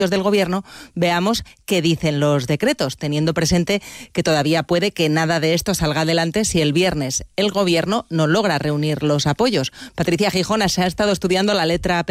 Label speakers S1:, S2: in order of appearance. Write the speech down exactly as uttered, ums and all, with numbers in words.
S1: del Gobierno, veamos qué dicen los decretos, teniendo presente que todavía puede que nada de esto salga adelante si el viernes el Gobierno no logra reunir los apoyos. Patricia Gijón se ha estado estudiando la letra